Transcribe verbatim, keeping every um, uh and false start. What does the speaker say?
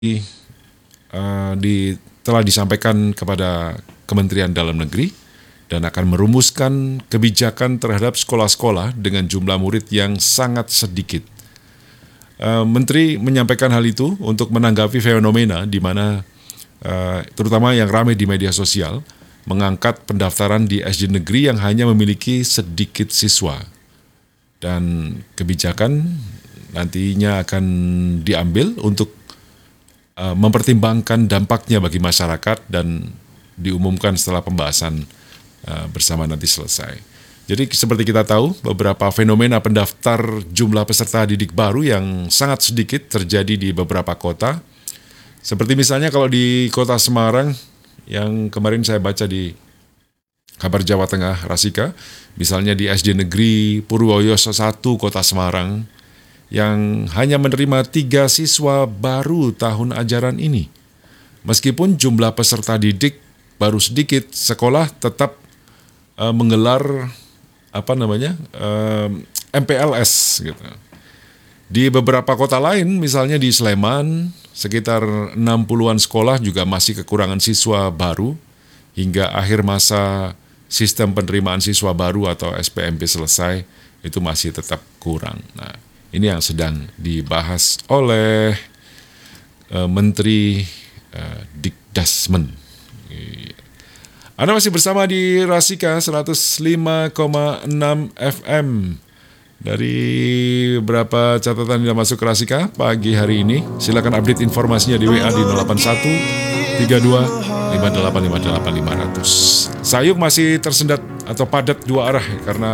uh, di, telah disampaikan kepada Kementerian Dalam Negeri dan akan merumuskan kebijakan terhadap sekolah-sekolah dengan jumlah murid yang sangat sedikit. Uh, Menteri menyampaikan hal itu untuk menanggapi fenomena di mana uh, terutama yang ramai di media sosial mengangkat pendaftaran di S D negeri yang hanya memiliki sedikit siswa. Dan kebijakan nantinya akan diambil untuk uh, mempertimbangkan dampaknya bagi masyarakat dan diumumkan setelah pembahasan uh, bersama nanti selesai. Jadi seperti kita tahu, beberapa fenomena pendaftar jumlah peserta didik baru yang sangat sedikit terjadi di beberapa kota. Seperti misalnya kalau di kota Semarang, yang kemarin saya baca di Kabar Jawa Tengah, Rasika, misalnya di S D Negeri Purwoyoso satu Kota Semarang, yang hanya menerima tiga siswa baru tahun ajaran ini. Meskipun jumlah peserta didik baru sedikit, sekolah tetap uh, menggelar apa namanya uh, M P L S gitu. Di beberapa kota lain, misalnya di Sleman, sekitar enam puluhan sekolah juga masih kekurangan siswa baru hingga akhir masa sistem penerimaan siswa baru atau S P M B selesai, itu masih tetap kurang. Nah, ini yang sedang dibahas oleh uh, Menteri uh, Dikdasmen. Anda masih bersama di Rasika seratus lima koma enam F M. Dari beberapa catatan yang masuk ke Rasika pagi hari ini, silakan update informasinya di W A di nol delapan satu tiga dua lima delapan lima delapan lima nol nol. Sayuk masih tersendat atau padat dua arah karena